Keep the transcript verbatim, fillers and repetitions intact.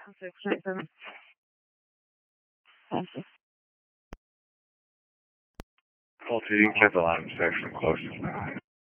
Also, connect them. Also. Faulty, you can get the line section close.